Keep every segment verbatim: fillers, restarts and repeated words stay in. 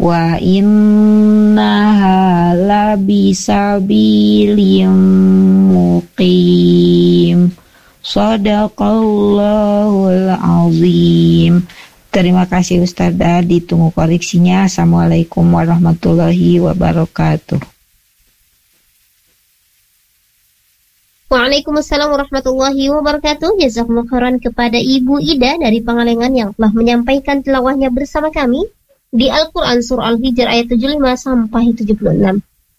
wa innaha labisabilim muqim. Shadaqallahul azim. Terima kasih Ustazah, ditunggu koreksinya. Assalamualaikum warahmatullahi wabarakatuh. Waalaikumsalam warahmatullahi wabarakatuh. Jazakumullah khairan kepada Ibu Ida dari Pangalengan yang telah menyampaikan tilawahnya bersama kami di Al-Quran Surah Al-Hijr ayat tujuh puluh lima sampai tujuh puluh enam.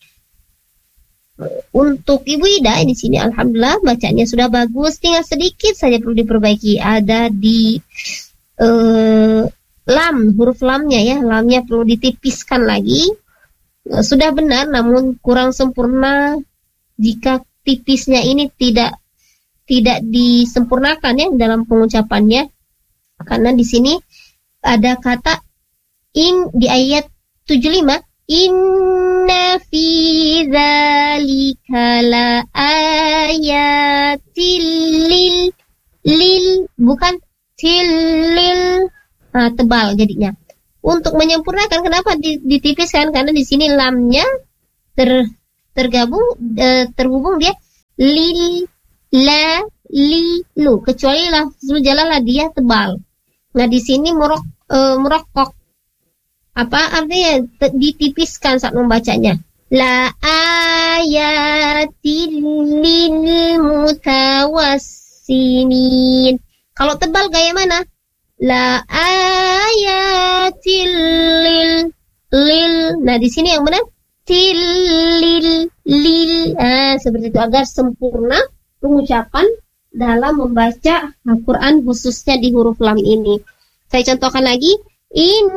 Untuk Ibu Ida di sini alhamdulillah bacanya sudah bagus, tinggal sedikit saja perlu diperbaiki. Ada di uh, lam, huruf lamnya ya, lamnya perlu ditipiskan lagi. Uh, sudah benar namun kurang sempurna jika tipisnya ini tidak tidak disempurnakan ya dalam pengucapannya. Karena di sini ada kata in di ayat tujuh puluh lima, inna fi dzalika la ayatil lil lil bukan tilil, nah, tebal jadinya. Untuk menyempurnakan kenapa ditipiskan? Karena di sini lamnya ter, tergabung e, terhubung dia lil la li lu, kecuali lafzul jalalah dia tebal. Nah di sini murok e, murokok apa artinya ditipiskan saat membacanya. La ayatil lil mutawassimin. Kalau tebal gaya mana? La ayatil lil lil. Nah di sini yang benar til lil lil. Ah, seperti itu agar sempurna pengucapan dalam membaca Al-Quran khususnya di huruf lam ini. Saya contohkan lagi. In